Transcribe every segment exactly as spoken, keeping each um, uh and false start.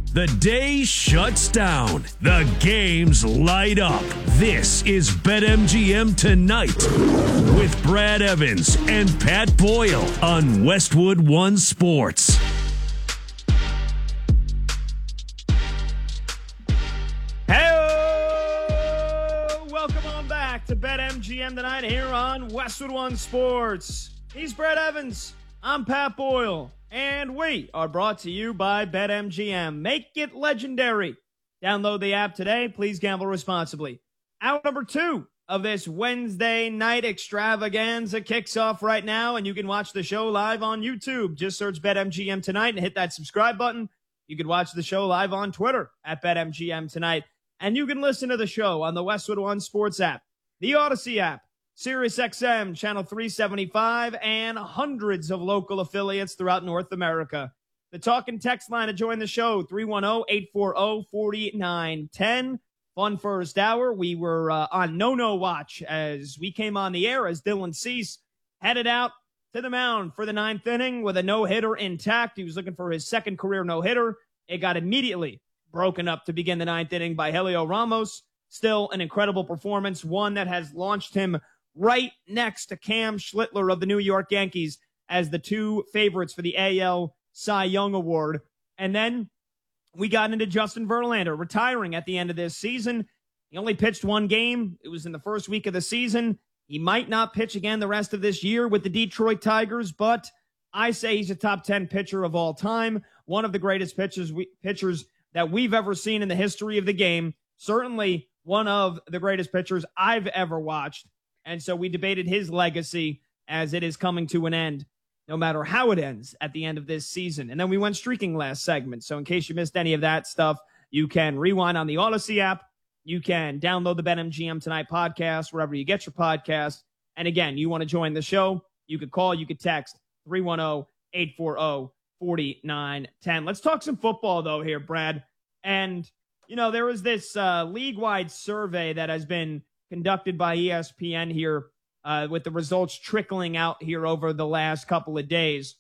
The day shuts down. The games light up. This is BetMGM Tonight with Brad Evans and Pat Boyle on Westwood One Sports. Welcome on back to BetMGM Tonight here on Westwood One Sports. He's Brad Evans. I'm Pat Boyle. And we are brought to you by BetMGM. Make it legendary. Download the app today. Please gamble responsibly. Hour number two of this Wednesday night extravaganza kicks off right now, and you can watch the show live on YouTube. Just search BetMGM Tonight and hit that subscribe button. You can watch the show live on Twitter at BetMGM Tonight. And you can listen to the show on the Westwood One Sports app, the Odyssey app, SiriusXM, Channel three seventy-five, and hundreds of local affiliates throughout North America. The talk and text line to join the show, three one zero, eight four zero, four nine one zero. Fun first hour. We were uh, on no-no watch as we came on the air as Dylan Cease headed out to the mound for the ninth inning with a no-hitter intact. He was looking for his second career no-hitter. It got immediately broken up to begin the ninth inning by Heliot Ramos. Still an incredible performance, one that has launched him right next to Cam Schlittler of the New York Yankees as the two favorites for the A L Cy Young Award. And then we got into Justin Verlander retiring at the end of this season. He only pitched one game. It was in the first week of the season. He might not pitch again the rest of this year with the Detroit Tigers, but I say he's a top ten pitcher of all time, one of the greatest pitchers we, pitchers that we've ever seen in the history of the game. Certainly one of the greatest pitchers I've ever watched. And so we debated his legacy as it is coming to an end, no matter how it ends at the end of this season. And then we went streaking last segment. So in case you missed any of that stuff, you can rewind on the Odyssey app. You can download the BetMGM Tonight podcast wherever you get your podcast. And again, you want to join the show, you could call, you could text three one zero, eight four zero, four nine one zero. Let's talk some football, though, here, Brad. And, you know, there was this uh, league-wide survey that has been conducted by E S P N here uh, with the results trickling out here over the last couple of days.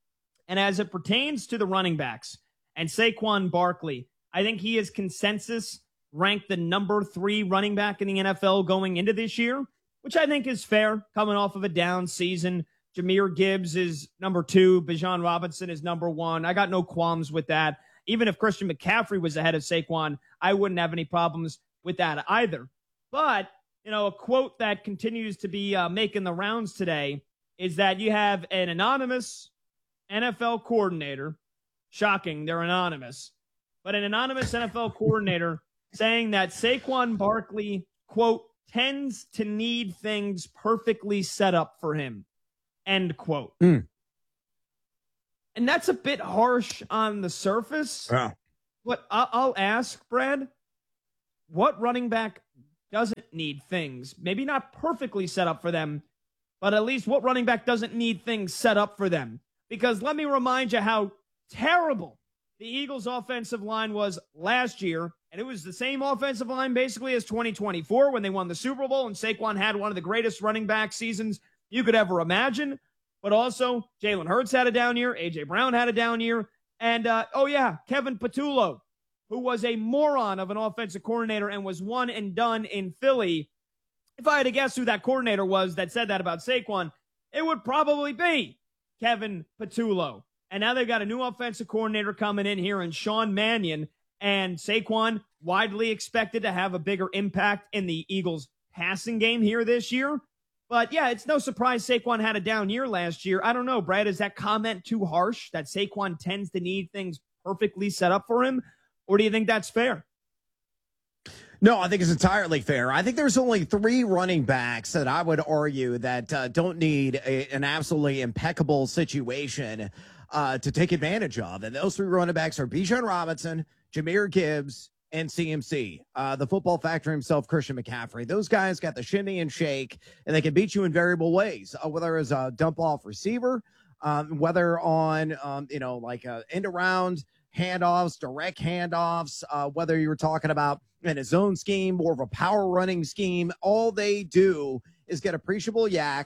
And as it pertains to the running backs and Saquon Barkley, I think he is consensus ranked the number three running back in the N F L going into this year, which I think is fair coming off of a down season. Jahmyr Gibbs is number two. Bijan Robinson is number one. I got no qualms with that. Even if Christian McCaffrey was ahead of Saquon, I wouldn't have any problems with that either. But, you know, a quote that continues to be uh, making the rounds today is that you have an anonymous N F L coordinator, shocking, they're anonymous, but an anonymous N F L coordinator saying that Saquon Barkley, quote, tends to need things perfectly set up for him, end quote. Mm. And that's a bit harsh on the surface. Yeah. But I'll ask, Brad, what running back doesn't need things? Maybe not perfectly set up for them, but at least what running back doesn't need things set up for them? Because let me remind you how terrible the Eagles' offensive line was last year, and it was the same offensive line basically as twenty twenty-four when they won the Super Bowl, and Saquon had one of the greatest running back seasons you could ever imagine. But also, Jalen Hurts had a down year, A J Brown had a down year, and, uh, oh yeah, Kevin Patullo, who was a moron of an offensive coordinator and was one and done in Philly. If I had to guess who that coordinator was that said that about Saquon, it would probably be Kevin Patullo. And now they've got a new offensive coordinator coming in here in Sean Mannion, and Saquon widely expected to have a bigger impact in the Eagles' passing game here this year. But yeah, it's no surprise Saquon had a down year last year. I don't know, Brad, is that comment too harsh that Saquon tends to need things perfectly set up for him? Or do you think that's fair? No, I think it's entirely fair. I think there's only three running backs that I would argue that uh, don't need a, an absolutely impeccable situation uh, to take advantage of. And those three running backs are Bijan Robinson, Jahmyr Gibbs, and C M C. Uh, the football factor himself, Christian McCaffrey. Those guys got the shimmy and shake, and they can beat you in variable ways, uh, whether it's a dump-off receiver, um, whether on, um, you know, like a end-around handoffs, direct handoffs, uh, whether you were talking about in a zone scheme, more of a power running scheme. All they do is get appreciable yak,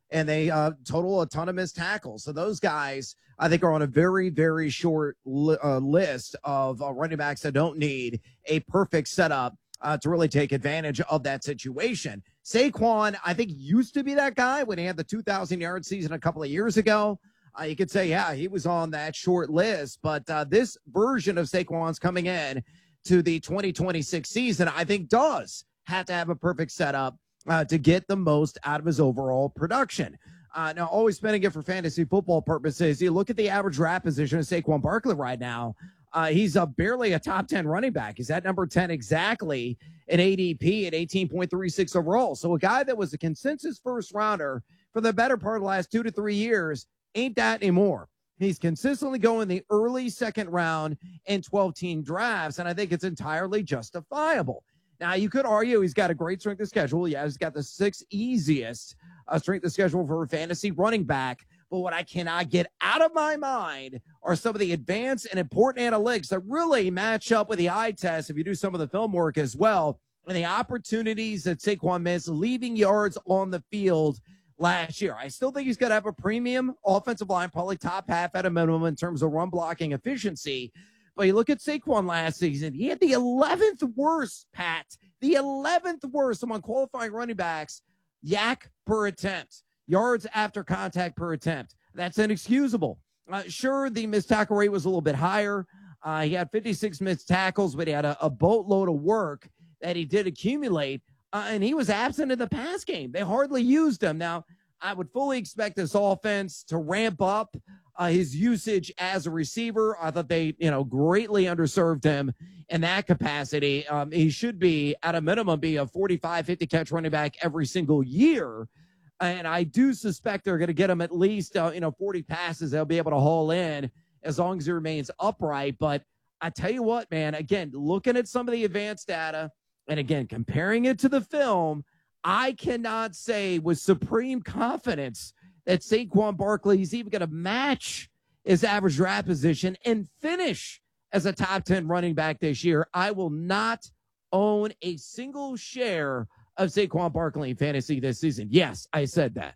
and they uh, total a ton of missed tackles. So those guys, I think, are on a very, very short li- uh, list of uh, running backs that don't need a perfect setup uh, to really take advantage of that situation. Saquon, I think, used to be that guy when he had the two thousand yard season a couple of years ago. Uh, you could say, yeah, he was on that short list, but uh, this version of Saquon's coming in to the twenty twenty-six season, I think, does have to have a perfect setup uh, to get the most out of his overall production. Uh, now, always spending it for fantasy football purposes, you look at the average draft position of Saquon Barkley right now, uh, he's uh, barely a top ten running back. He's at number ten exactly in A D P at eighteen point three six overall. So a guy that was a consensus first rounder for the better part of the last two to three years ain't that anymore. He's consistently going the early second round in twelve-team drafts, and I think it's entirely justifiable. Now, you could argue he's got a great strength of schedule. Yeah, he's got the sixth easiest uh, strength of schedule for a fantasy running back. But what I cannot get out of my mind are some of the advanced and important analytics that really match up with the eye test if you do some of the film work as well, and the opportunities that Saquon missed leaving yards on the field last year. I still think he's going to have a premium offensive line, probably top half at a minimum in terms of run blocking efficiency. But you look at Saquon last season, he had the eleventh worst, Pat, the eleventh worst among qualifying running backs, yak per attempt, yards after contact per attempt. That's inexcusable. Uh, sure, the missed tackle rate was a little bit higher. Uh, he had fifty-six missed tackles, but he had a, a boatload of work that he did accumulate. Uh, and he was absent in the pass game. They hardly used him. Now, I would fully expect this offense to ramp up uh, his usage as a receiver. I thought they, you know, greatly underserved him in that capacity. Um, he should be, at a minimum, be a forty-five, fifty catch running back every single year. And I do suspect they're going to get him at least, uh, you know, forty passes they'll be able to haul in as long as he remains upright. But I tell you what, man, again, looking at some of the advanced data, and again, comparing it to the film, I cannot say with supreme confidence that Saquon Barkley is even going to match his average draft position and finish as a top ten running back this year. I will not own a single share of Saquon Barkley in fantasy this season. Yes, I said that.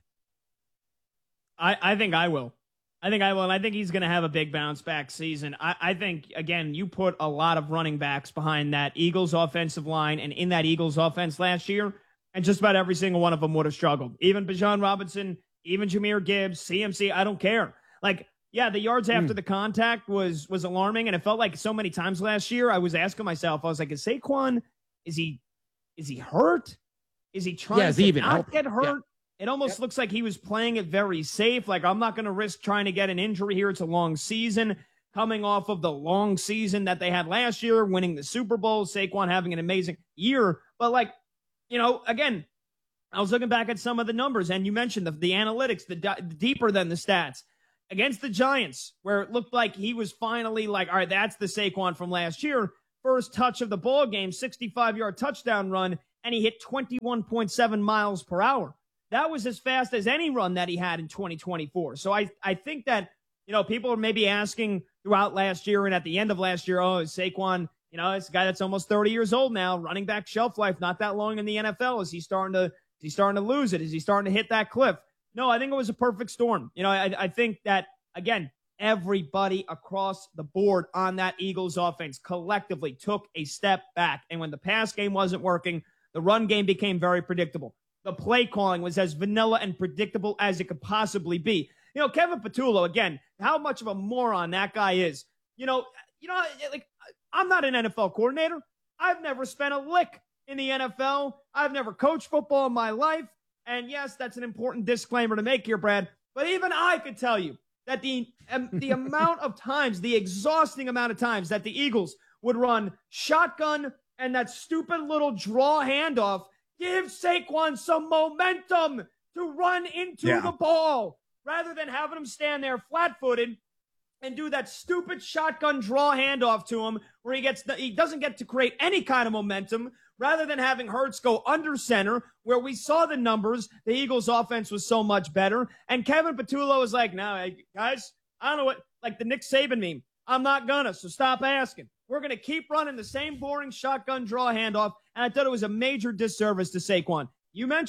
I, I think I will. I think I will, and I think he's going to have a big bounce-back season. I, I think, again, you put a lot of running backs behind that Eagles offensive line and in that Eagles offense last year, and just about every single one of them would have struggled. Even Bijan Robinson, even Jahmyr Gibbs, C M C, I don't care. Like, yeah, the yards after mm. the contact was was alarming, and it felt like so many times last year I was asking myself, I was like, is Saquon, is he, is he hurt? Is he trying yeah, to even not help. get hurt? Yeah. It almost yep. looks like he was playing it very safe. Like, I'm not going to risk trying to get an injury here. It's a long season coming off of the long season that they had last year, winning the Super Bowl, Saquon having an amazing year. But, like, you know, again, I was looking back at some of the numbers, and you mentioned the, the analytics, the, the deeper than the stats. Against the Giants, where it looked like he was finally like, all right, that's the Saquon from last year. First touch of the ball game, sixty-five-yard touchdown run, and he hit twenty-one point seven miles per hour. That was as fast as any run that he had in twenty twenty-four. So I, I think that, you know, people are maybe asking throughout last year and at the end of last year, oh, is Saquon, you know, it's a guy that's almost thirty years old now, running back shelf life, not that long in the N F L. Is he starting to, is he starting to lose it? Is he starting to hit that cliff? No, I think it was a perfect storm. You know, I, I think that, again, everybody across the board on that Eagles offense collectively took a step back. And when the pass game wasn't working, the run game became very predictable. The play calling was as vanilla and predictable as it could possibly be. You know, Kevin Patullo, again, how much of a moron that guy is. You know, you know, like, I'm not an N F L coordinator. I've never spent a lick in the N F L. I've never coached football in my life. And yes, that's an important disclaimer to make here, Brad. But even I could tell you that the um, the amount of times, the exhausting amount of times that the Eagles would run shotgun and that stupid little draw handoff, give Saquon some momentum to run into yeah. the ball rather than having him stand there flat-footed and do that stupid shotgun draw handoff to him where he gets the, he doesn't get to create any kind of momentum rather than having Hurts go under center where we saw the numbers. The Eagles offense was so much better. And Kevin Patullo was like, no, hey, guys, I don't know what, like the Nick Saban meme. I'm not gonna, so stop asking. We're going to keep running the same boring shotgun draw handoff. And I thought it was a major disservice to Saquon. You mentioned it.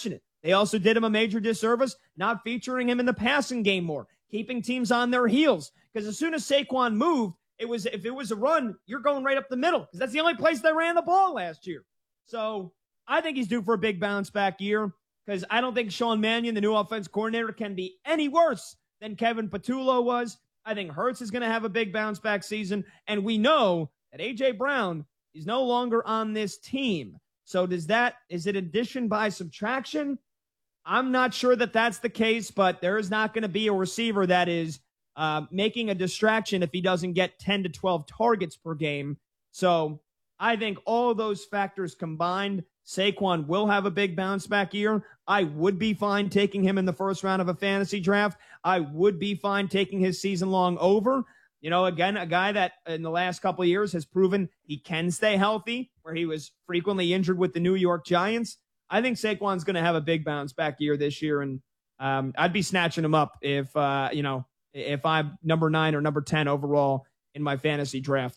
They also did him a major disservice not featuring him in the passing game more, keeping teams on their heels. Because as soon as Saquon moved, it was if it was a run, you're going right up the middle because that's the only place they ran the ball last year. So I think he's due for a big bounce back year because I don't think Sean Mannion, the new offense coordinator, can be any worse than Kevin Patullo was. I think Hurts is going to have a big bounce back season. And we know that A J Brown is no longer on this team. So does that, is it addition by subtraction? I'm not sure that that's the case, but there is not going to be a receiver that is uh, making a distraction if he doesn't get ten to twelve targets per game. So I think all those factors combined, Saquon will have a big bounce back year. I would be fine taking him in the first round of a fantasy draft. I would be fine taking his season long over. You know, again, a guy that in the last couple of years has proven he can stay healthy, where he was frequently injured with the New York Giants. I think Saquon's going to have a big bounce back year this year, and um, I'd be snatching him up if, uh, you know, if I'm number nine or number ten overall in my fantasy draft.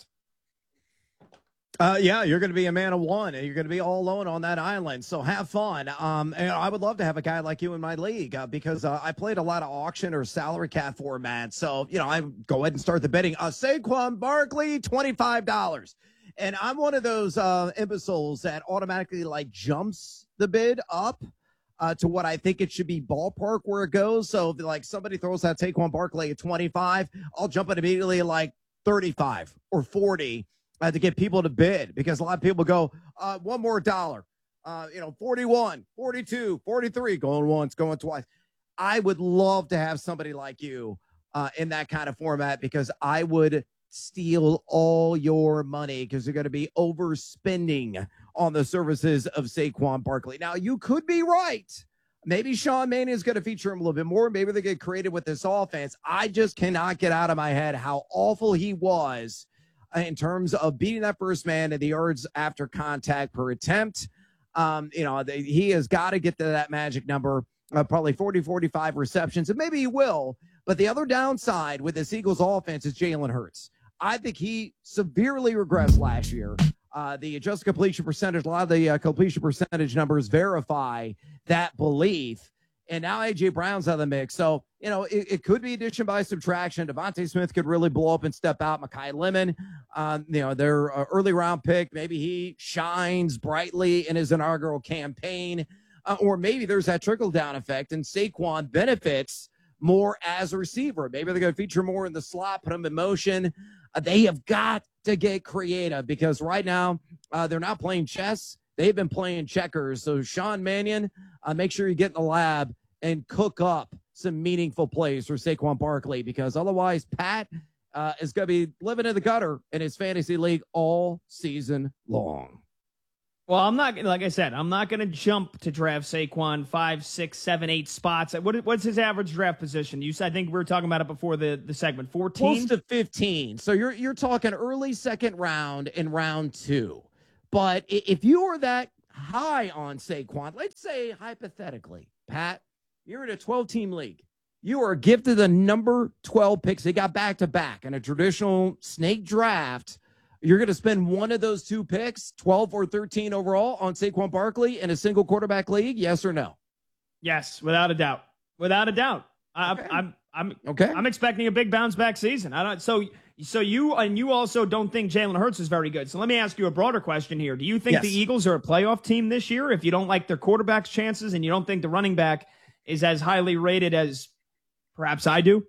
Uh, yeah, you're going to be a man of one, and you're going to be all alone on that island. So have fun. Um, and I would love to have a guy like you in my league uh, because uh, I played a lot of auction or salary cap formats. So, you know, I go ahead and start the bidding. Uh, Saquon Barkley, twenty-five dollars. And I'm one of those uh, imbeciles that automatically, like, jumps the bid up uh, to what I think it should be ballpark where it goes. So, if, like, somebody throws out Saquon Barkley at twenty-five, I'll jump it immediately like thirty-five or forty uh, to get people to bid because a lot of people go, uh, one more dollar, uh, you know, forty-one, forty-two, forty-three, going once, going twice. I would love to have somebody like you uh, in that kind of format because I would steal all your money because you're going to be overspending on the services of Saquon Barkley. Now, you could be right. Maybe Sean Mannion is going to feature him a little bit more. Maybe they get creative with this offense. I just cannot get out of my head how awful he was in terms of beating that first man and the yards after contact per attempt. Um, you know, they, he has got to get to that magic number, uh, probably forty, forty-five receptions, and maybe he will. But the other downside with this Eagles offense is Jalen Hurts. I think he severely regressed last year. Uh, the adjusted completion percentage, a lot of the uh, completion percentage numbers verify that belief. And now A J Brown's out of the mix. So, you know, it, it could be addition by subtraction. Devontae Smith could really blow up and step out. Mekhi Lemon, um, you know, their uh, early round pick. Maybe he shines brightly in his inaugural campaign. Uh, or maybe there's that trickle down effect and Saquon benefits more as a receiver. Maybe they're going to feature more in the slot, put him in motion. Uh, they have got to get creative because right now uh, they're not playing chess. They've been playing checkers. So Sean Mannion, uh, make sure you get in the lab and cook up some meaningful plays for Saquon Barkley because otherwise Pat uh, is going to be living in the gutter in his fantasy league all season long. Well, I'm not, like I said, I'm not going to jump to draft Saquon five, six, seven, eight spots. What, what's his average draft position? You said, I think we were talking about it before the, the segment, fourteen? Close to fifteen. So you're, you're talking early second round in round two. But if you are that high on Saquon, let's say hypothetically, Pat, you're in a twelve-team league. You are gifted the number twelve picks. They got back-to-back in a traditional snake draft. You're going to spend one of those two picks, twelve or thirteen overall, on Saquon Barkley in a single quarterback league, yes or no? Yes, without a doubt. Without a doubt. I, okay. I'm I'm okay. I'm expecting a big bounce back season. I don't so so you and you also don't think Jalen Hurts is very good. So let me ask you a broader question here. Do you think yes. the Eagles are a playoff team this year if you don't like their quarterback's chances and you don't think the running back is as highly rated as perhaps I do?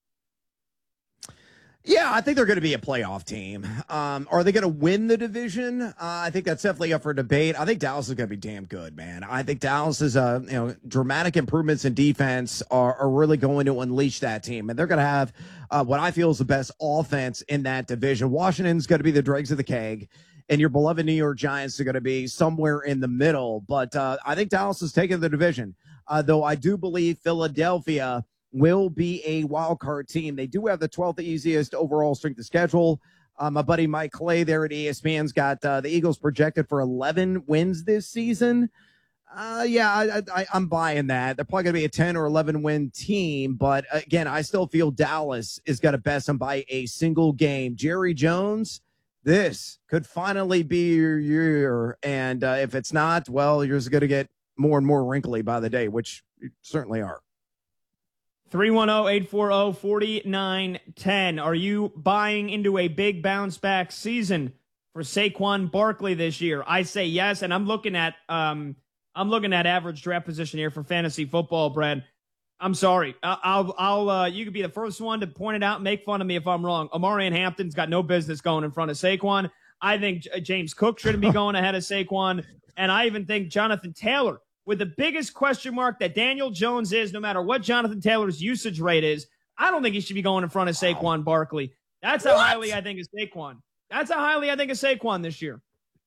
Yeah, I think they're going to be a playoff team. Um, are they going to win the division? Uh, I think that's definitely up for debate. I think Dallas is going to be damn good, man. I think Dallas is, uh, you know, dramatic improvements in defense are, are really going to unleash that team. And they're going to have uh, what I feel is the best offense in that division. Washington's going to be the dregs of the keg, and your beloved New York Giants are going to be somewhere in the middle. But uh, I think Dallas is taking the division, uh, though I do believe Philadelphia will be a wild card team. They do have the twelfth easiest overall strength of schedule. Uh, my buddy Mike Clay there at E S P N's got uh, the Eagles projected for eleven wins this season. Uh, yeah, I, I, I'm buying that. They're probably going to be a ten or eleven win team. But again, I still feel Dallas is going to best them by a single game. Jerry Jones, this could finally be your year. And uh, if it's not, well, you're just going to get more and more wrinkly by the day, which certainly are. three one zero, eight four zero, four nine one zero. Are you buying into a big bounce back season for Saquon Barkley this year? I say yes, and I'm looking at um I'm looking at average draft position here for fantasy football, Brad. I'm sorry. I'll I'll uh, you could be the first one to point it out and make fun of me if I'm wrong. Omarion Hampton's got no business going in front of Saquon. I think J- James Cook shouldn't be going ahead of Saquon, and I even think Jonathan Taylor, with the biggest question mark that Daniel Jones is, no matter what Jonathan Taylor's usage rate is, I don't think he should be going in front of Saquon Barkley. That's how what? highly I think of Saquon. That's how highly I think of Saquon this year.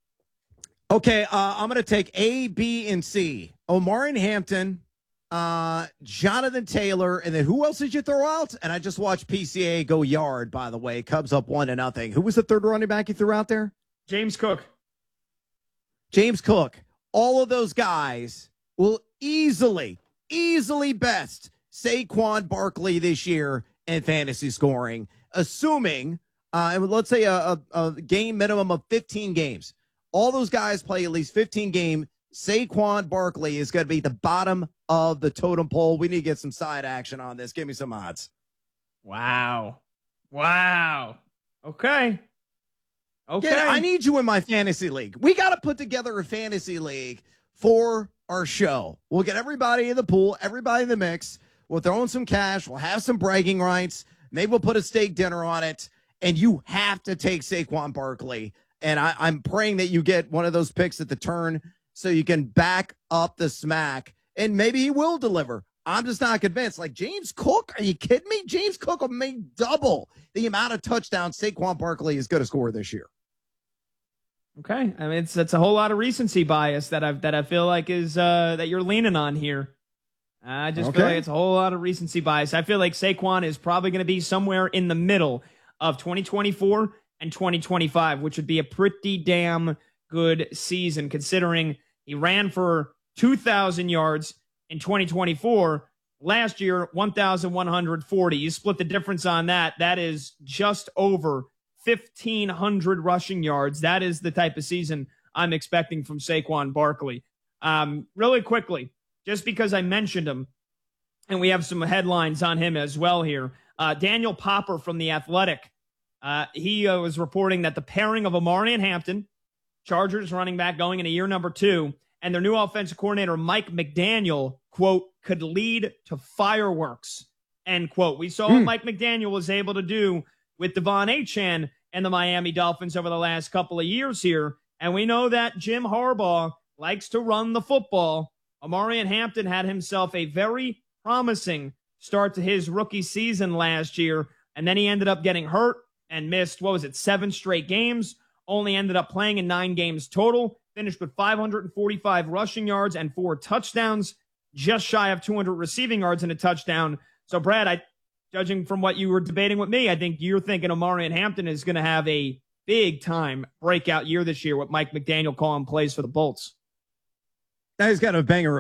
Okay, uh, I'm going to take A, B, and C. Omarion Hampton, uh, Jonathan Taylor, and then who else did you throw out? And I just watched P C A go yard, by the way. Cubs up one to nothing. Who was the third running back you threw out there? James Cook. James Cook. All of those guys will easily, easily best Saquon Barkley this year in fantasy scoring, assuming, uh, let's say a, a, a game minimum of fifteen games. All those guys play at least fifteen games. Saquon Barkley is going to be the bottom of the totem pole. We need to get some side action on this. Give me some odds. Wow. Wow. Okay. Okay. Yeah, I need you in my fantasy league. We got to put together a fantasy league for our show. We'll get everybody in the pool, everybody in the mix. We'll throw in some cash. We'll have some bragging rights. Maybe we'll put a steak dinner on it. And you have to take Saquon Barkley. And I, I'm praying that you get one of those picks at the turn so you can back up the smack. And maybe he will deliver. I'm just not convinced. Like James Cook, are you kidding me? James Cook will make double the amount of touchdowns Saquon Barkley is going to score this year. Okay, I mean it's it's a whole lot of recency bias that I that I feel like is uh, that you're leaning on here. I just okay. feel like it's a whole lot of recency bias. I feel like Saquon is probably going to be somewhere in the middle of twenty twenty-four and twenty twenty-five, which would be a pretty damn good season considering he ran for two thousand yards in twenty twenty-four. Last year, one thousand one hundred forty. You split the difference on that. That is just over fifteen hundred rushing yards. That is the type of season I'm expecting from Saquon Barkley. Um, really quickly, just because I mentioned him, and we have some headlines on him as well here. Uh, Daniel Popper from The Athletic, uh, he uh, was reporting that the pairing of Omarion Hampton, Chargers running back going into year number two, and their new offensive coordinator, Mike McDaniel, quote, could lead to fireworks, end quote. We saw mm. what Mike McDaniel was able to do with Devon Achane and the Miami Dolphins over the last couple of years here. And we know that Jim Harbaugh likes to run the football. Omarion Hampton had himself a very promising start to his rookie season last year, and then he ended up getting hurt and missed, what was it, seven straight games, only ended up playing in nine games total, finished with five hundred forty-five rushing yards and four touchdowns, just shy of two hundred receiving yards and a touchdown. So, Brad, I Judging from what you were debating with me, I think you're thinking Omarion Hampton is going to have a big-time breakout year this year with Mike McDaniel calling plays for the Bolts. He's got a banger